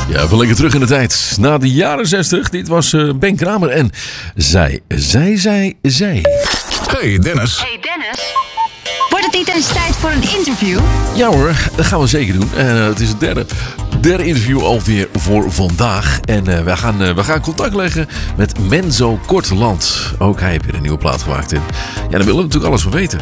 Ja, even lekker terug in de tijd. Na de jaren 60. Dit was Ben Kramer en zij. Hey Dennis. Hey Dennis. Wordt het niet eens tijd voor een interview? Ja hoor, dat gaan we zeker doen. Het is het derde interview alweer voor vandaag. En we gaan contact leggen met Menzo Korteland. Ook hij heeft weer een nieuwe plaat gemaakt. En ja, daar willen we natuurlijk alles van weten.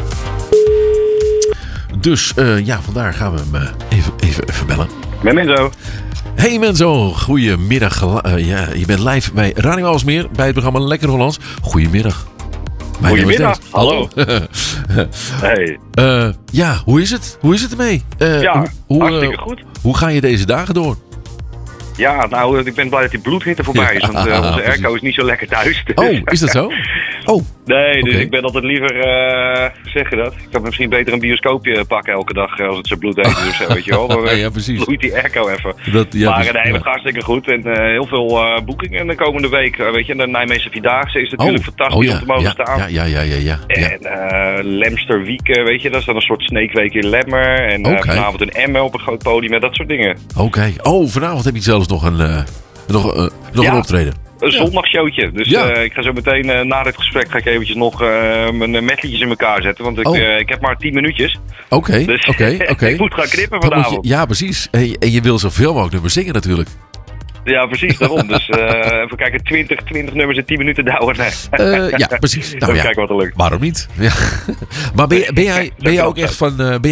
Dus vandaar gaan we hem even bellen. Met Menzo. Hey Menzo, goedemiddag. Je bent live bij Radio Aalsmeer bij het programma Lekker Hollands. Goedemiddag. Goedemiddag, hallo. Hey. Hoe is het? Hoe is het ermee? Hartstikke goed. Hoe ga je deze dagen door? Ja, nou, ik ben blij dat die bloedhitte voorbij is, want onze airco is niet zo lekker thuis. Dus. Oh, is dat zo? Oh. Nee, dus Okay. ik ben altijd liever, zeg je dat? Ik kan misschien beter een bioscoopje pakken elke dag als het zo bloedheet is of zo, weet je wel. Dan ja, precies. bloeit die airco even. Maar het gaat hartstikker goed en heel veel boekingen de komende week. Weet je, de Nijmeegse Vierdaagse is natuurlijk fantastisch om te mogen staan. Ja. En Lemster Week, weet je, dat is dan een soort sneekweek in Lemmer. En vanavond een Emmen op een groot podium en dat soort dingen. Oké. Oh, vanavond heb je zelfs nog een optreden. Een zondagshowtje. Dus ik ga zo meteen na dit gesprek eventjes nog mijn medleytjes in elkaar zetten. Want ik heb maar 10 minuutjes. Oké. Ik moet gaan knippen vanavond. Ja, precies. En je wil zoveel mogelijk nummers zingen natuurlijk. Ja, precies, daarom. Dus even kijken, 20 nummers in 10 minuten douwen. Ja, precies. Nou, even kijken wat er lukt. Waarom niet? Ja. Maar ben jij ook echt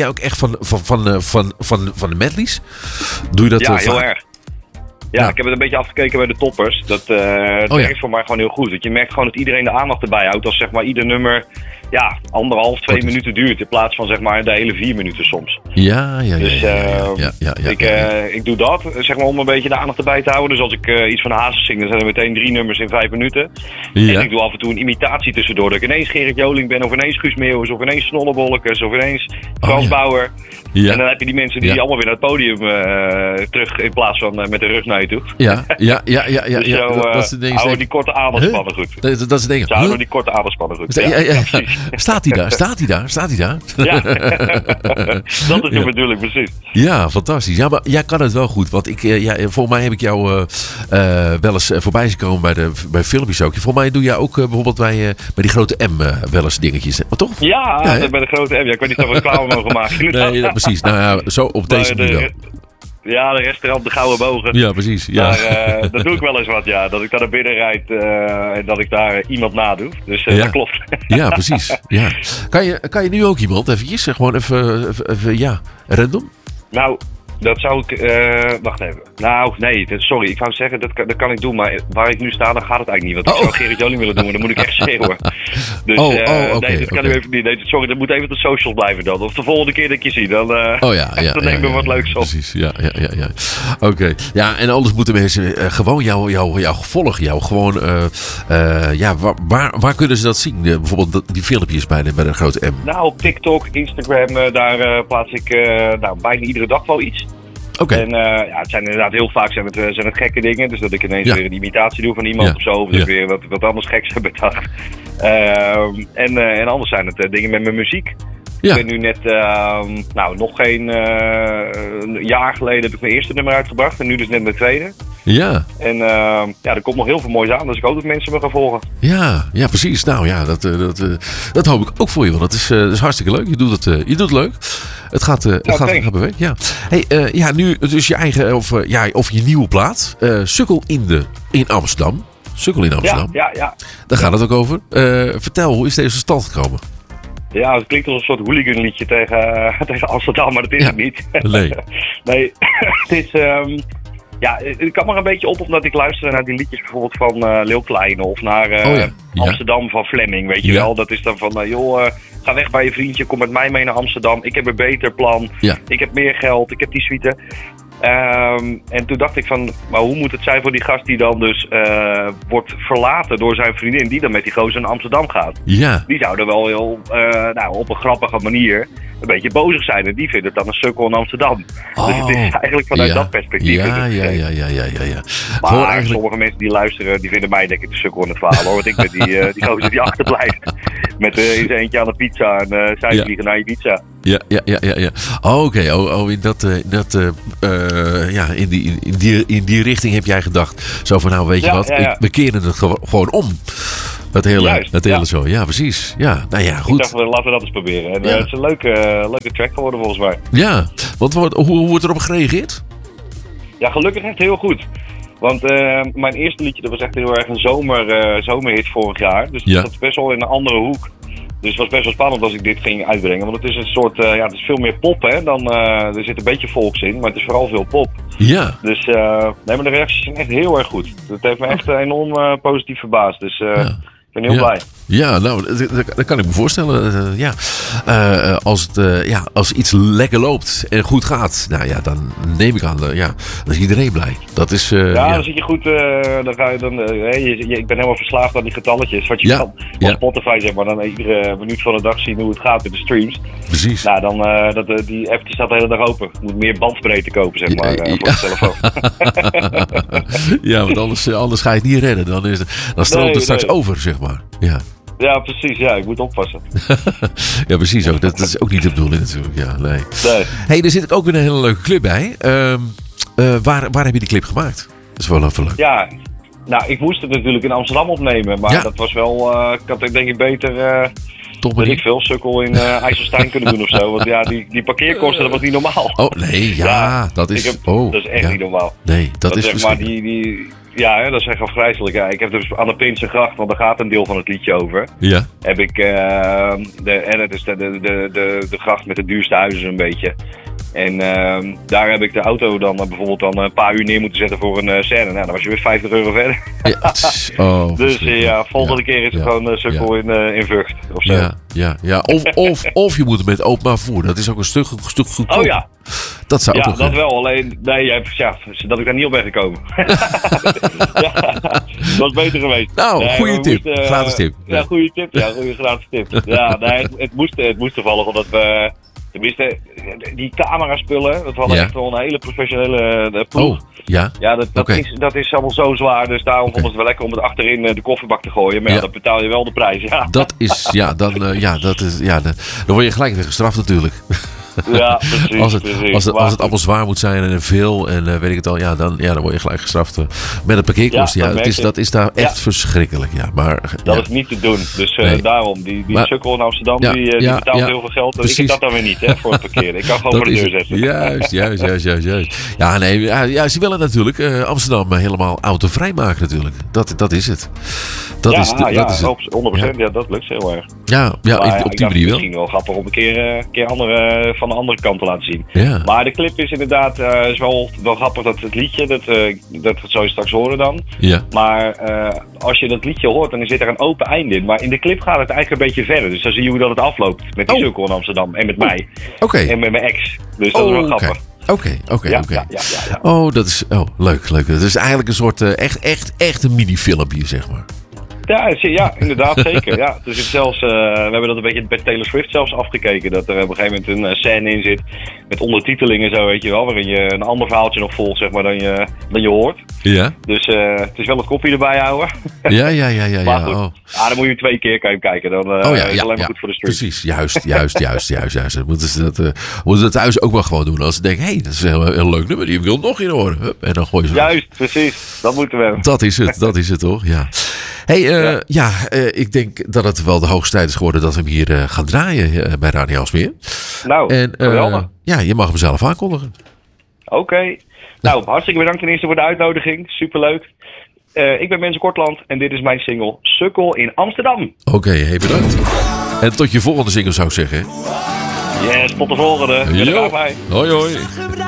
van de medleys? Doe je dat ja, heel vaak? erg. Ja, ik heb het een beetje afgekeken bij de toppers. Dat werkt voor mij gewoon heel goed. Want je merkt gewoon dat iedereen de aandacht erbij houdt. Als zeg maar ieder nummer 2 minuten duurt. In plaats van zeg maar de hele 4 minuten soms. Ja. Ik doe dat zeg maar om een beetje de aandacht erbij te houden. Dus als ik iets van Hazes zing, dan zijn er meteen 3 nummers in 5 minuten. Ja. En ik doe af en toe een imitatie tussendoor. Dat ik ineens Gerrit Joling ben, of ineens Guus Meeuwis, of ineens Snollebollekes, of ineens Frans Bauer. Ja. En dan heb je die mensen die allemaal weer naar het podium terug in plaats van met de rug naar je toe. Ja. Dus zo dat is de ding. houden die korte ademspannen goed. Dat is de ding. Zo houden die korte ademspannen goed. Ja. Staat hij daar? Ja, dat is de bedoeling, precies. Ja, fantastisch. Ja, maar jij kan het wel goed. Want volgens mij heb ik jou wel eens voorbij zien komen bij filmpjes ook. Volgens mij doe jij ook bijvoorbeeld bij die grote M wel eens dingetjes. Maar toch? Ja, bij de grote M. Ja, ik weet niet of we reclame mogen maken. Nee, precies. Nou ja, zo op deze manier. Ja, de restaurant De Gouden Bogen. Ja, precies. Ja. Maar dat doe ik wel eens wat, ja. Dat ik daar naar binnen rijd en dat ik daar iemand nadoe. Dus dat klopt. Ja, precies. Ja. Kan je nu ook iemand eventjes? Gewoon even random? Nou, dat zou ik... wacht even. Nou, nee, sorry. Ik wou zeggen, dat kan ik doen. Maar waar ik nu sta, dan gaat het eigenlijk niet. Want ik zou Gerrit Joling willen doen, maar dan moet ik echt schreeuwen. Dus nee, dat kan nu even niet. Nee, sorry, dat moet even op de socials blijven dan. Of de volgende keer dat ik je zie, dan dan neem ik me wat leuks op. Precies, ja. Oké. Ja, en anders moeten mensen gewoon jou volgen. Jou gewoon, waar kunnen ze dat zien? Bijvoorbeeld die filmpjes bij de grote M. Nou, op TikTok, Instagram, daar plaats ik bijna iedere dag wel iets. Okay. En het zijn inderdaad heel vaak zijn het gekke dingen. Dus dat ik ineens weer een imitatie doe van iemand of zo. Of dat ik weer wat anders geks heb bedacht. En anders zijn het dingen met mijn muziek. Ja. Ik ben nu net, nog geen jaar geleden heb ik mijn eerste nummer uitgebracht. En nu dus net mijn tweede. Ja. En er komt nog heel veel moois aan. Dus ik hoop dat mensen me gaan volgen. Ja, precies. Nou ja, dat hoop ik ook voor je. Want het is hartstikke leuk. Je doet het leuk. Het gaat bewegen. Ja. Hey, nu dus je eigen of je nieuwe plaat. Sukkel in Amsterdam. Ja. Daar gaat het ook over. Vertel, hoe is deze stand gekomen? Ja, het klinkt als een soort hooligan-liedje tegen Amsterdam, maar dat is het niet. Nee, het is... het kwam er een beetje op omdat ik luisterde naar die liedjes bijvoorbeeld van Leeuw Kleine of naar Amsterdam van Fleming, weet je wel. Dat is dan van, ga weg bij je vriendje, kom met mij mee naar Amsterdam. Ik heb een beter plan, ik heb meer geld, ik heb die suite. En toen dacht ik van, maar hoe moet het zijn voor die gast die dan dus wordt verlaten door zijn vriendin, die dan met die gozer naar Amsterdam gaat. Ja. Die zouden wel heel, op een grappige manier een beetje bozig zijn. En die vinden het dan een sukkel in Amsterdam. Dus het is eigenlijk vanuit dat perspectief. Ja. Maar eigenlijk sommige mensen die luisteren, die vinden mij denk ik de sukkel in het verhaal. Hoor. Want ik ben die gozer die achterblijft. Met in zijn eentje aan de pizza en zij vliegen naar Ibiza. Ja. Oh, oké. In die richting heb jij gedacht. Zo van, nou, weet je wat, we keren het gewoon om. Het hele zo. Ja, precies. Ja, nou ja, goed. Ik dacht, laten we dat eens proberen. En het is een leuke track geworden volgens mij. Ja, want hoe wordt erop gereageerd? Ja, gelukkig echt heel goed. Want mijn eerste liedje, dat was echt heel erg een zomerhit vorig jaar. Dus dat is best wel in een andere hoek. Dus het was best wel spannend als ik dit ging uitbrengen. Want het is een soort, het is veel meer pop, hè. Er zit een beetje volks in, maar het is vooral veel pop. Ja. Dus, maar de reacties zijn echt heel erg goed. Dat heeft me echt enorm positief verbaasd. Dus ik ben heel blij. Ja, nou, dat kan ik me voorstellen. Als iets lekker loopt en goed gaat, nou ja, dan neem ik aan, dan is iedereen blij. Dat is, dan zit je goed. Ik ben helemaal verslaafd aan die getalletjes. Wat je kan op Spotify, zeg maar, dan iedere minuut van de dag zien hoe het gaat met de streams. Precies. Nou, die app die staat de hele dag open. Je moet meer bandbreedte kopen, zeg maar, voor de telefoon. Ja, want anders ga je het niet redden. Dan stroomt het straks over, zeg maar. Ja. Ja, precies. Ja, ik moet oppassen. Ja, precies ook. Dat is ook niet de bedoeling natuurlijk. Ja, nee. Hey, er zit ook weer een hele leuke clip bij. Waar heb je die clip gemaakt? Dat is wel even leuk. Ja, nou, ik moest het natuurlijk in Amsterdam opnemen. Maar dat was wel... ik had het denk ik beter... weet ik veel, sukkel in IJsselstein kunnen doen of zo. Want ja, die parkeerkosten, dat was niet normaal. Oh, nee, dat is... dat is echt niet normaal. Nee, dat is zeg maar Ja, dat is echt afgrijzelijk. Ja, ik heb dus aan de Prinsengracht, want daar gaat een deel van het liedje over. Ja. Heb ik het is de gracht met de duurste huizen zo'n beetje. En daar heb ik de auto dan bijvoorbeeld een paar uur neer moeten zetten voor een scène. Nou, dan was je weer €50 verder. Ja, dus volgende keer is het gewoon sukkel in Vught of zo. Ja. Of je moet het met openbaar vervoer. Dat is ook een stuk goedkoper. Oh ja. Dat zou ook nog dat wel. Alleen, dat ik daar niet op ben gekomen. Dat was beter geweest. Nou, goede tip. Gratis tip. Ja, goede tip. Ja, goede gratis tip. Ja, het moest toevallig, omdat we... Tenminste, die camera-spullen, dat hadden echt wel een hele professionele ploeg. Oh, ja? Ja, dat is allemaal zo zwaar, dus daarom vonden ze het wel lekker om het achterin de kofferbak te gooien. Maar dan betaal je wel de prijs, ja. Dat is, dan word je gelijk weer gestraft natuurlijk. Ja, precies. Als het allemaal zwaar moet zijn en veel en weet ik het al, dan word je gelijk gestraft met het parkeerkosten. Dat is daar echt verschrikkelijk. Ja, maar, dat is niet te doen. Dus daarom, die sukkel in Amsterdam, die betaalt heel veel geld. Dus ik heb dat dan weer niet, hè, voor het parkeren. Ik kan gewoon voor de deur zetten. Juist. Ja, nee, ze willen natuurlijk Amsterdam helemaal autovrij maken natuurlijk. Dat is het. Dat is het. 100%. Ja, dat lukt heel erg. Ja, op die manier wel. Misschien wel grappig om een keer van de andere kant te laten zien. Ja. Maar de clip is inderdaad is wel grappig, dat het liedje, dat zou je straks horen dan. Ja. Maar als je dat liedje hoort, dan zit er een open einde in. Maar in de clip gaat het eigenlijk een beetje verder. Dus dan zie je hoe dat het afloopt met die sukkel in Amsterdam en met mij. Okay. En met mijn ex. Dus dat is wel grappig. Oké. Ja. Oh, dat is leuk. Dat is eigenlijk een soort echt een mini-filmpje, zeg maar. Ja, inderdaad, zeker. Ja. Dus het zelfs, we hebben dat een beetje bij Taylor Swift zelfs afgekeken. Dat er op een gegeven moment een scène in zit met ondertiteling en zo, weet je wel. Waarin je een ander verhaaltje nog volgt, zeg maar, dan je hoort. Ja. Dus het is wel het kopje erbij houden. Ja. Maar goed, dan moet je 2 keer kijken. Dan is het alleen maar goed voor de stream. Precies, juist. Dan moeten ze thuis ook wel gewoon doen. Als ze denken, dat is een heel leuk nummer, die wil nog in horen. Hup, en dan gooi je ze. Juist, precies. Dat moeten we hebben. Dat is het toch, ja. Hey, ik denk dat het wel de hoogste tijd is geworden dat we hem hier gaan draaien bij Radio Aalsmeer. Nou, geweldig. Je mag hem zelf aankondigen. Oké. Nou, hartstikke bedankt ten eerste voor de uitnodiging. Superleuk. Ik ben Menzo Kortland en dit is mijn single Sukkel in Amsterdam. Oké, bedankt. En tot je volgende single zou ik zeggen. Yes, tot de volgende. Hoi.